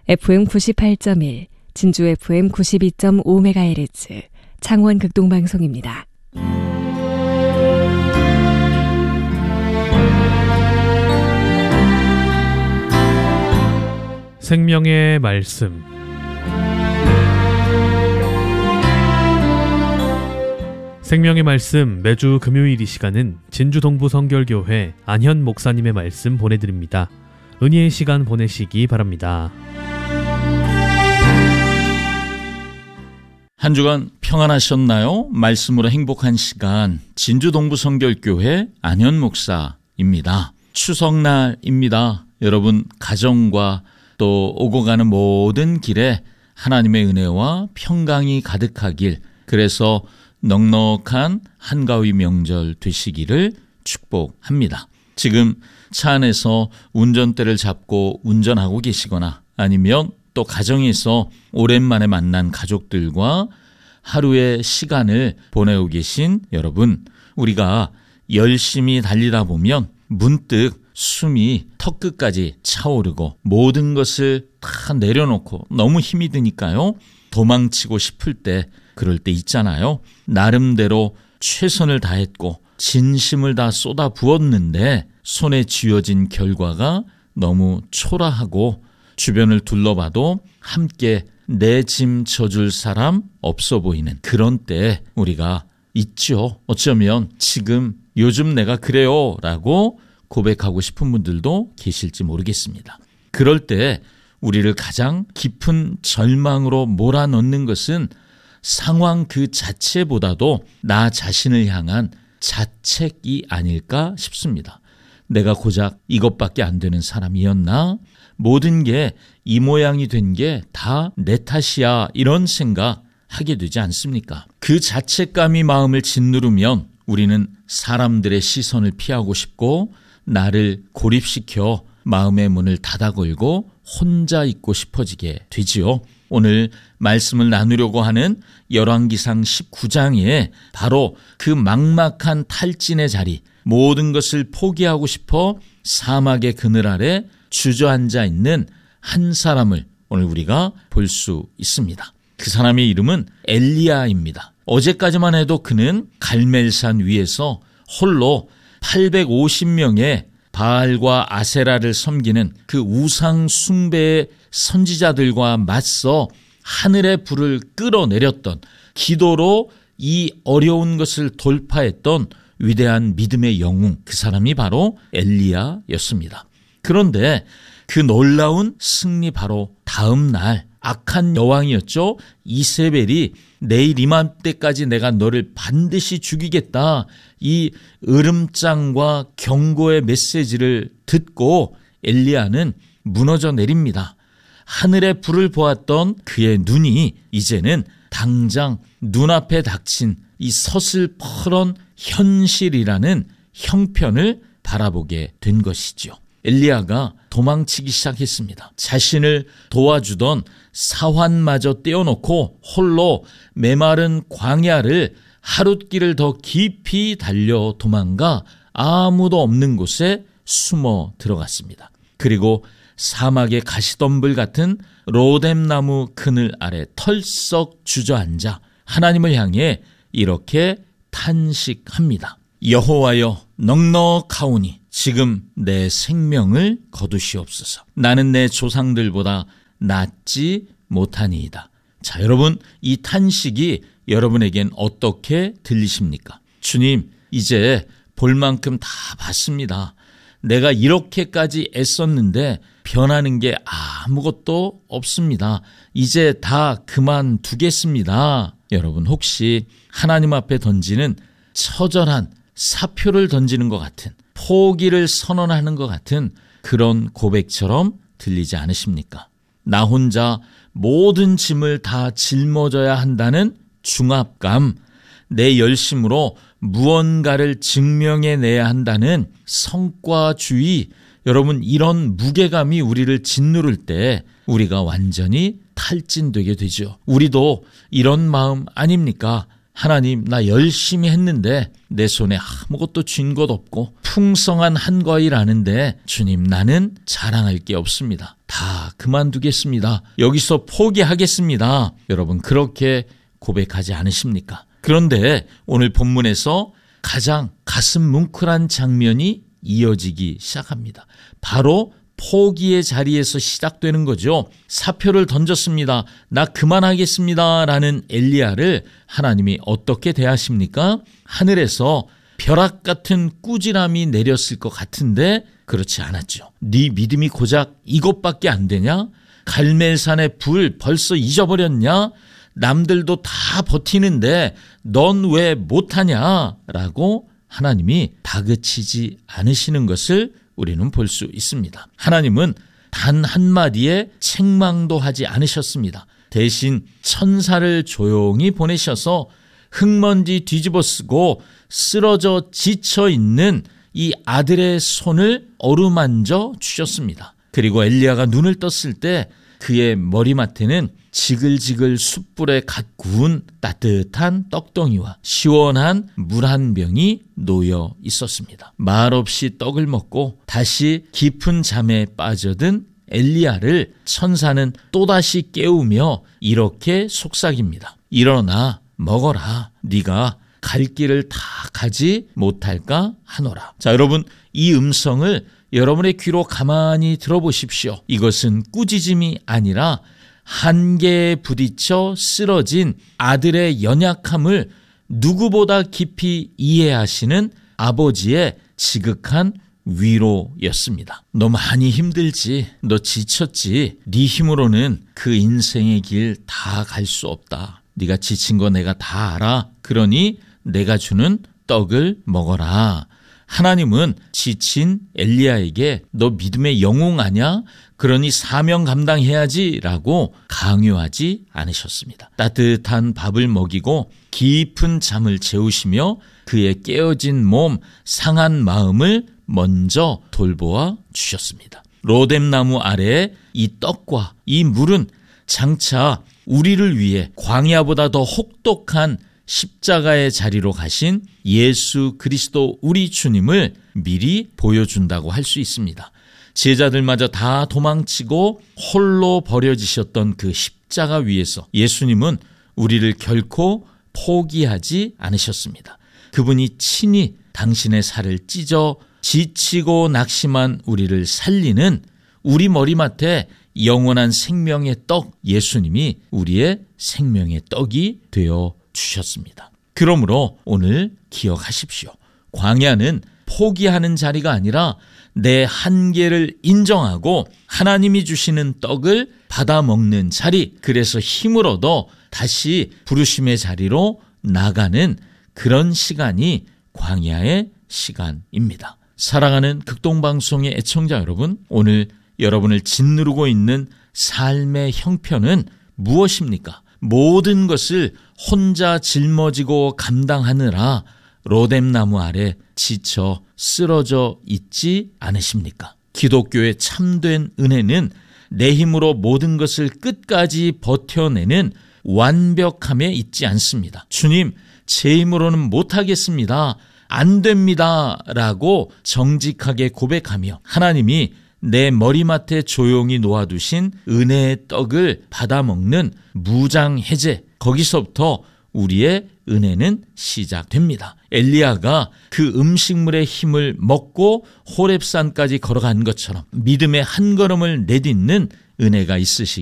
FM 98.1, 진주 FM 92.5MHz, 창원 극동방송입니다. 생명의 말씀. 생명의 말씀 매주 금요일 이 시간은 진주 동부 성결교회 안현 목사님의 말씀 보내드립니다. 은혜의 시간 보내시기 바랍니다. 한 주간 평안하셨나요? 말씀으로 행복한 시간, 진주 동부 성결교회 안현 목사입니다. 추석날입니다. 여러분 가정과 또 오고 가는 모든 길에 하나님의 은혜와 평강이 가득하길, 그래서 넉넉한 한가위 명절 되시기를 축복합니다. 지금 차 안에서 운전대를 잡고 운전하고 계시거나 아니면 또 가정에서 오랜만에 만난 가족들과 하루의 시간을 보내고 계신 여러분, 우리가 열심히 달리다 보면 문득 숨이 턱끝까지 차오르고 모든 것을 다 내려놓고 너무 힘이 드니까요, 도망치고 싶을 때, 그럴 때 있잖아요. 나름대로 최선을 다했고 진심을 다 쏟아 부었는데 손에 쥐어진 결과가 너무 초라하고 주변을 둘러봐도 함께 내 짐 져줄 사람 없어 보이는 그런 때 우리가 있죠. 어쩌면 지금 요즘 내가 그래요 라고 고백하고 싶은 분들도 계실지 모르겠습니다. 그럴 때 우리를 가장 깊은 절망으로 몰아넣는 것은 상황 그 자체보다도 나 자신을 향한 자책이 아닐까 싶습니다. 내가 고작 이것밖에 안 되는 사람이었나? 모든 게 이 모양이 된 게 다 내 탓이야, 이런 생각 하게 되지 않습니까? 그 자책감이 마음을 짓누르면 우리는 사람들의 시선을 피하고 싶고 나를 고립시켜 마음의 문을 닫아 걸고 혼자 있고 싶어지게 되지요. 오늘 말씀을 나누려고 하는 열왕기상 19장에 바로 그 막막한 탈진의 자리, 모든 것을 포기하고 싶어 사막의 그늘 아래 주저앉아 있는 한 사람을 오늘 우리가 볼 수 있습니다. 그 사람의 이름은 엘리야입니다. 어제까지만 해도 그는 갈멜산 위에서 홀로 850명의 바알과 아세라를 섬기는 그 우상 숭배의 선지자들과 맞서 하늘의 불을 끌어내렸던, 기도로 이 어려운 것을 돌파했던 위대한 믿음의 영웅, 그 사람이 바로 엘리야였습니다. 그런데 그 놀라운 승리 바로 다음 날 악한 여왕이었죠. 이세벨이 내일 이맘때까지 내가 너를 반드시 죽이겠다, 이 으름장과 경고의 메시지를 듣고 엘리야는 무너져 내립니다. 하늘의 불을 보았던 그의 눈이 이제는 당장 눈앞에 닥친 이 서슬퍼런 현실이라는 형편을 바라보게 된 것이죠. 엘리야가 도망치기 시작했습니다. 자신을 도와주던 사환마저 떼어놓고 홀로 메마른 광야를 하룻길을 더 깊이 달려 도망가 아무도 없는 곳에 숨어 들어갔습니다. 그리고 사막의 가시덤불 같은 로뎀나무 그늘 아래 털썩 주저앉아 하나님을 향해 이렇게 탄식합니다. 여호와여, 넉넉하오니 지금 내 생명을 거두시옵소서. 나는 내 조상들보다 낫지 못하니이다. 자, 여러분, 이 탄식이 여러분에겐 어떻게 들리십니까? 주님, 이제 볼 만큼 다 봤습니다. 내가 이렇게까지 애썼는데 변하는 게 아무것도 없습니다. 이제 다 그만두겠습니다. 여러분, 혹시 하나님 앞에 던지는 처절한 사표를 던지는 것 같은, 포기를 선언하는 것 같은 그런 고백처럼 들리지 않으십니까? 나 혼자 모든 짐을 다 짊어져야 한다는 중압감, 내 열심으로 무언가를 증명해내야 한다는 성과주의, 여러분, 이런 무게감이 우리를 짓누를 때 우리가 완전히 탈진되게 되죠. 우리도 이런 마음 아닙니까? 하나님, 나 열심히 했는데 내 손에 아무것도 쥔 것 없고 풍성한 한과일 아는데 주님, 나는 자랑할 게 없습니다. 다 그만두겠습니다. 여기서 포기하겠습니다. 여러분 그렇게 고백하지 않으십니까? 그런데 오늘 본문에서 가장 가슴 뭉클한 장면이 이어지기 시작합니다. 바로 포기의 자리에서 시작되는 거죠. 사표를 던졌습니다. 나 그만하겠습니다 라는 엘리야를 하나님이 어떻게 대하십니까? 하늘에서 벼락 같은 꾸지람이 내렸을 것 같은데 그렇지 않았죠. 네 믿음이 고작 이것밖에 안 되냐? 갈멜산의 불 벌써 잊어버렸냐? 남들도 다 버티는데 넌 왜 못하냐? 라고 하나님이 다그치지 않으시는 것을 우리는 볼 수 있습니다. 하나님은 단 한마디의 책망도 하지 않으셨습니다. 대신 천사를 조용히 보내셔서 흙먼지 뒤집어 쓰고 쓰러져 지쳐 있는 이 아들의 손을 어루만져 주셨습니다. 그리고 엘리야가 눈을 떴을 때 그의 머리맡에는 지글지글 숯불에 갓 구운 따뜻한 떡덩이와 시원한 물 한 병이 놓여 있었습니다. 말없이 떡을 먹고 다시 깊은 잠에 빠져든 엘리야를 천사는 또다시 깨우며 이렇게 속삭입니다. 일어나 먹어라. 네가 갈 길을 다 가지 못할까 하노라. 자, 여러분 이 음성을 여러분의 귀로 가만히 들어보십시오. 이것은 꾸짖음이 아니라 한계에 부딪혀 쓰러진 아들의 연약함을 누구보다 깊이 이해하시는 아버지의 지극한 위로였습니다. 너 많이 힘들지? 너 지쳤지? 네 힘으로는 그 인생의 길 다 갈 수 없다. 네가 지친 거 내가 다 알아. 그러니 내가 주는 떡을 먹어라. 하나님은 지친 엘리야에게 너 믿음의 영웅 아냐? 그러니 사명 감당해야지 라고 강요하지 않으셨습니다. 따뜻한 밥을 먹이고 깊은 잠을 재우시며 그의 깨어진 몸, 상한 마음을 먼저 돌보아 주셨습니다. 로뎀나무 아래에 이 떡과 이 물은 장차 우리를 위해 광야보다 더 혹독한 십자가의 자리로 가신 예수 그리스도 우리 주님을 미리 보여준다고 할 수 있습니다. 제자들마저 다 도망치고 홀로 버려지셨던 그 십자가 위에서 예수님은 우리를 결코 포기하지 않으셨습니다. 그분이 친히 당신의 살을 찢어 지치고 낙심한 우리를 살리는 우리 머리맡에 영원한 생명의 떡 예수님이 우리의 생명의 떡이 되어 주셨습니다. 그러므로 오늘 기억하십시오. 광야는 포기하는 자리가 아니라 내 한계를 인정하고 하나님이 주시는 떡을 받아 먹는 자리, 그래서 힘을 얻어 다시 부르심의 자리로 나가는 그런 시간이 광야의 시간입니다. 사랑하는 극동방송의 애청자 여러분, 오늘 여러분을 짓누르고 있는 삶의 형편은 무엇입니까? 모든 것을 혼자 짊어지고 감당하느라 로뎀나무 아래 지쳐 쓰러져 있지 않으십니까? 기독교의 참된 은혜는 내 힘으로 모든 것을 끝까지 버텨내는 완벽함에 있지 않습니다. 주님, 제 힘으로는 못하겠습니다. 안 됩니다. 라고 정직하게 고백하며 하나님이 내 머리맡에 조용히 놓아두신 은혜의 떡을 받아먹는 무장해제, 거기서부터 우리의 은혜는 시작됩니다. 엘리야가 그 음식물의 힘을 먹고 호렙산까지 걸어간 것처럼 믿음의 한 걸음을 내딛는 은혜가 있으시기